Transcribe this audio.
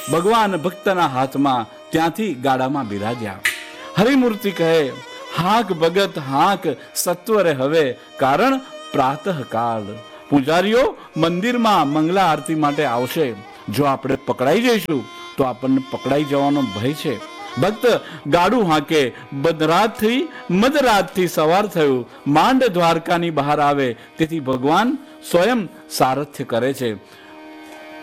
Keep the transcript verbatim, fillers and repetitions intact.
ભગવાન ભક્તના હાથમાં ત્યાંથી ગાડામાં બિરાજ્યા. હરિમૂર્તિ કહે, હાક ભગત હાક સત્વરે હવે, કારણ પ્રાતઃકાળ. પૂજારીઓ મંદિરમાં મંગલા આરતી માટે આવશે. જો આપણે પકડાઈ જઈશું તો આપણને પકડાઈ જવાનો ભય છે. ભક્ત ગાડું હાંકે. બદરાતથી મધરાતથી સવાર થયું. માંડ દ્વારકાની બહાર આવે તેથી ભગવાન સ્વયં સારથ્ય કરે છે.